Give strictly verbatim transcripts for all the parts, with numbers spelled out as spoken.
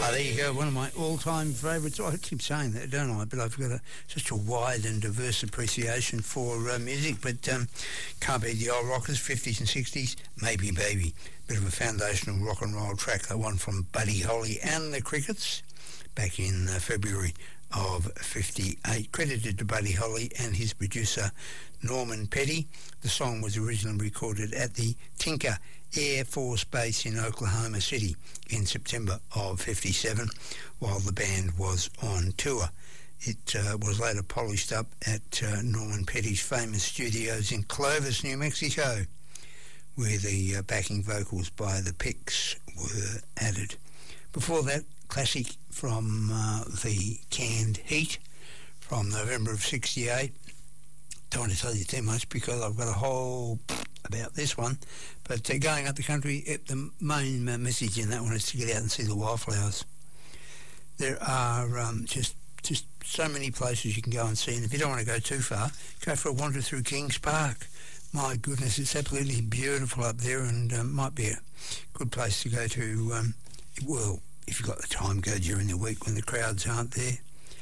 Oh, there you go, one of my all-time favourites. I keep saying that, don't I? But I've got a, such a wide and diverse appreciation for uh, music. But um, can't beat the old rockers, fifties and sixties. Maybe Baby, bit of a foundational rock and roll track. That one from Buddy Holly and the Crickets back in uh, February of fifty-eight. Credited to Buddy Holly and his producer Norman Petty. The song was originally recorded at the Tinker Air Force Base in Oklahoma City in September of fifty-seven while the band was on tour. It uh, was later polished up at uh, Norman Petty's famous studios in Clovis, New Mexico, where the uh, backing vocals by the Picks were added. Before that, classic from uh, the Canned Heat from November of sixty-eight. Don't want to tell you too much because I've got a whole about this one. But uh, going up the country, it, the main uh, message in that one is to get out and see the wildflowers. There are um, just just so many places you can go and see, and if you don't want to go too far, go for a wander through Kings Park. My goodness, it's absolutely beautiful up there, and um, might be a good place to go to. Um, well, if you've got the time, go during the week when the crowds aren't there.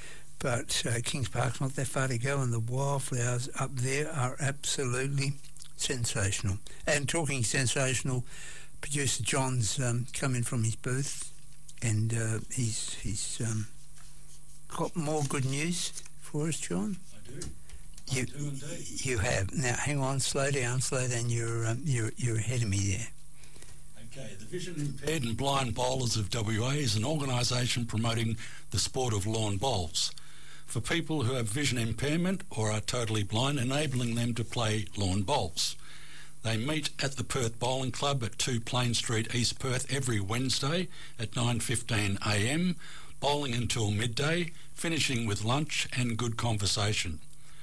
But uh, Kings Park's not that far to go, and the wildflowers up there are absolutely sensational. And talking sensational, producer John's um, come in from his booth, and uh, he's he's um, got more good news for us, John. I do. You, I do indeed. You have. Now, hang on, slow down, slow down. You're um, you're you're ahead of me there. Okay, the Vision Impaired and Blind Bowlers of W A is an organisation promoting the sport of lawn bowls for people who have vision impairment or are totally blind, enabling them to play lawn bowls. They meet at the Perth Bowling Club at two Plain Street, East Perth, every Wednesday at nine fifteen a m, bowling until midday, finishing with lunch and good conversation.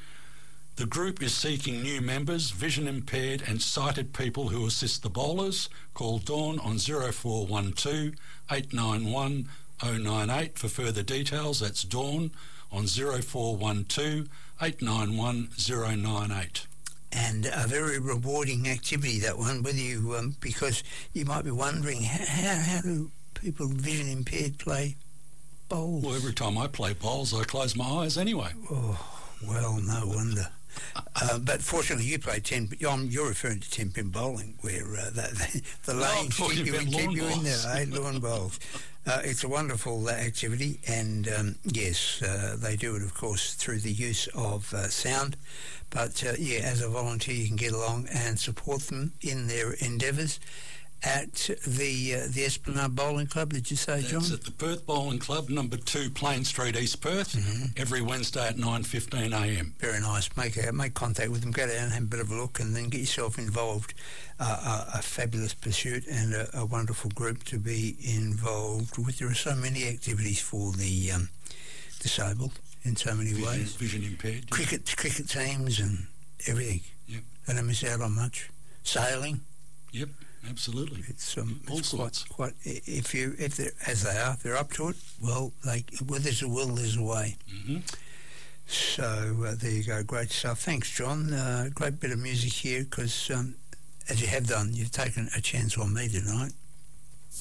The group is seeking new members, vision impaired and sighted people who assist the bowlers. Call Dawn on zero four one two, eight nine one, zero nine eight for further details. That's Dawn on zero four one two, eight nine one, zero nine eight. And a very rewarding activity, that one, whether you, um, because you might be wondering, how, how, how do people vision impaired play bowls? Well, every time I play bowls, I close my eyes anyway. Oh, well, no wonder. Uh, but fortunately, you play ten. Um, you're referring to ten pin bowling, where uh, the, the lanes keep you, in, keep you in there, eh? Lawn bowls. Uh, it's a wonderful uh, activity, and um, yes, uh, they do it, of course, through the use of uh, sound. But uh, yeah, as a volunteer, you can get along and support them in their endeavours at the uh, the Esplanade Bowling Club. Did you say, John? It's at the Perth Bowling Club, number two, Plain Street, East Perth, mm-hmm. every Wednesday at nine fifteen a m. Very nice. Make a, make contact with them, go down and have a bit of a look, and then get yourself involved. Uh, a, a fabulous pursuit and a, a wonderful group to be involved with. There are so many activities for the um, disabled in so many vision, ways. Vision impaired. Cricket, cricket teams and everything. Yep. They don't miss out on much. Sailing. Yep. Absolutely, it's um, all it's sorts. Quite, quite, if you, if they're as they are, if they're up to it. Well, they, where there's a will, there's a way. Mm-hmm. So uh, there you go, great stuff. Thanks, John. Uh, great bit of music here because, um, as you have done, you've taken a chance on me tonight.